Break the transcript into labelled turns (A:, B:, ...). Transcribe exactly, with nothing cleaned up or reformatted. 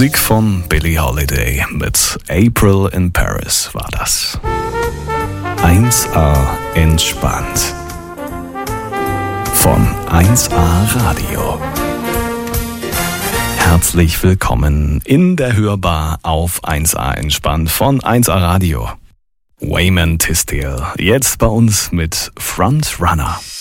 A: Musik von Billie Holiday mit April in Paris war das. eins A entspannt. Von eins A Radio. Herzlich willkommen in der Hörbar auf eins A entspannt von eins A Radio. Wayman Tisdale, jetzt bei uns mit Frontrunner.